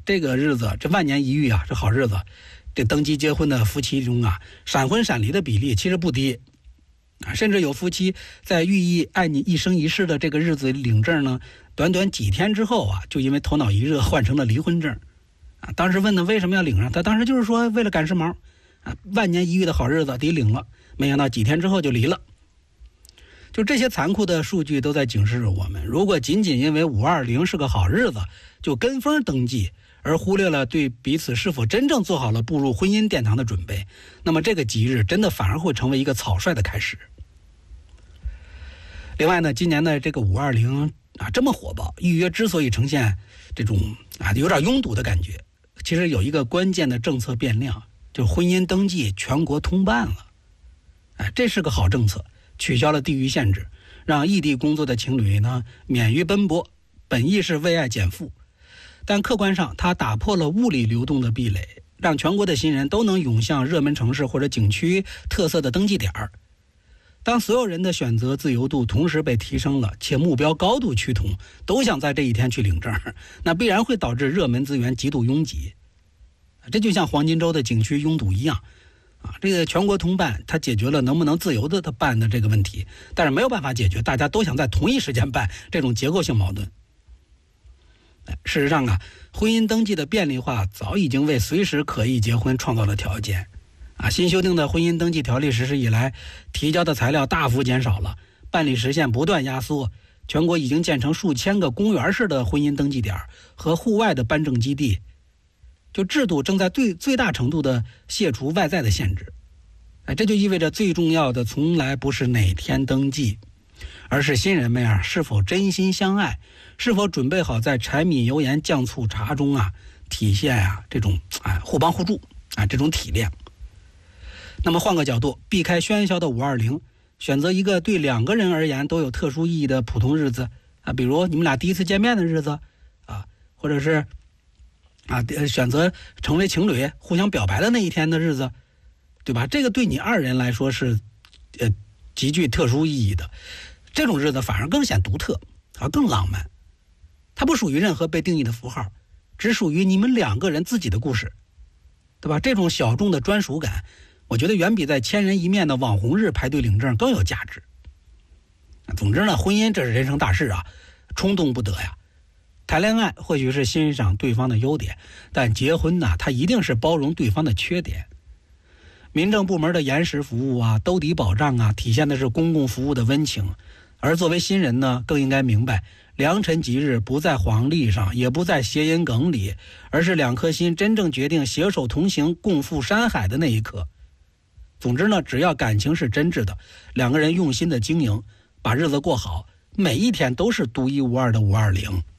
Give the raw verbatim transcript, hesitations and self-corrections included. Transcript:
这个日子，这万年一遇啊，这好日子，这登记结婚的夫妻中啊，闪婚闪离的比例其实不低啊，甚至有夫妻在寓意爱你一生一世的这个日子领证呢，短短几天之后啊，就因为头脑一热换成了离婚证啊。当时问他为什么要领上，他当时就是说为了赶时髦啊，万年一遇的好日子得领了，没想到几天之后就离了。就这些残酷的数据都在警示着我们，如果仅仅因为五二零是个好日子就跟风登记，而忽略了对彼此是否真正做好了步入婚姻殿堂的准备，那么这个吉日真的反而会成为一个草率的开始。另外呢，今年的这个五二零啊这么火爆，预约之所以呈现这种啊有点拥堵的感觉，其实有一个关键的政策变量，就婚姻登记全国通办了。哎，这是个好政策，取消了地域限制，让异地工作的情侣呢免于奔波，本意是为爱减负。但客观上，它打破了物理流动的壁垒，让全国的新人都能涌向热门城市或者景区特色的登记点儿。当所有人的选择自由度同时被提升了，且目标高度趋同，都想在这一天去领证，那必然会导致热门资源极度拥挤。这就像黄金周的景区拥堵一样啊，这个全国通办，它解决了能不能自由的办的这个问题，但是没有办法解决大家都想在同一时间办这种结构性矛盾。事实上啊，婚姻登记的便利化早已经为随时可以结婚创造了条件啊。新修订的婚姻登记条例实施以来，提交的材料大幅减少了，办理时限不断压缩，全国已经建成数千个公园式的婚姻登记点和户外的颁证基地，就制度正在最最大程度的卸除外在的限制。哎，这就意味着最重要的从来不是哪天登记，而是新人们啊是否真心相爱，是否准备好在柴米油盐酱醋茶中啊体现啊这种啊互帮互助啊这种体谅。那么换个角度，避开喧嚣的五二零，选择一个对两个人而言都有特殊意义的普通日子啊，比如你们俩第一次见面的日子啊，或者是啊选择成为情侣互相表白的那一天的日子，对吧？这个对你二人来说是呃极具特殊意义的，这种日子反而更显独特啊，更浪漫。它不属于任何被定义的符号，只属于你们两个人自己的故事，对吧？这种小众的专属感，我觉得远比在千人一面的网红日排队领证更有价值。总之呢，婚姻这是人生大事啊，冲动不得呀。谈恋爱或许是欣赏对方的优点，但结婚呢，它一定是包容对方的缺点。民政部门的延时服务啊，兜底保障啊，体现的是公共服务的温情。而作为新人呢，更应该明白，良辰吉日不在黄历上，也不在谐音梗里，而是两颗心真正决定携手同行共赴山海的那一刻。总之呢，只要感情是真挚的，两个人用心的经营，把日子过好，每一天都是独一无二的五二零。